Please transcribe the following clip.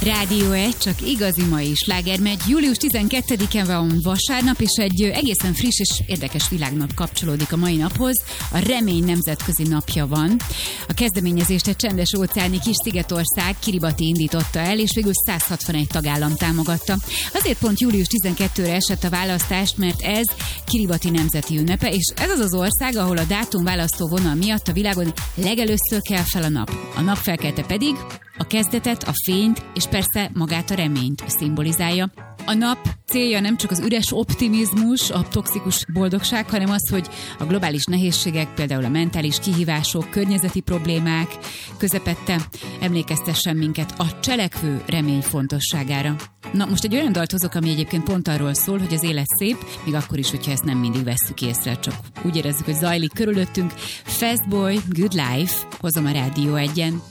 Rádió 1, csak igazi mai sláger megy. Július 12-en van vasárnap, és egy egészen friss és érdekes világnap kapcsolódik a mai naphoz. A Remény nemzetközi napja van. A kezdeményezést egy csendes-óceáni kis szigetország, Kiribati indította el, és végül 161 tagállam támogatta. Azért pont július 12-re esett a választást, mert ez Kiribati nemzeti ünnepe, és ez az az ország, ahol a dátum választó vonal miatt a világon legelőször kell fel a nap. A napfelkelte pedig a kezdetet, a fényt, és persze magát a reményt szimbolizálja. A nap célja nem csak az üres optimizmus, a toxikus boldogság, hanem az, hogy a globális nehézségek, például a mentális kihívások, környezeti problémák közepette emlékeztessen minket a cselekvő remény fontosságára. Na, most egy olyan dalt hozok, ami egyébként pont arról szól, hogy az élet szép, még akkor is, hogyha ezt nem mindig vesszük észre, csak úgy érezzük, hogy zajlik körülöttünk. Fastboy, Good Life, hozom a Rádió 1-en.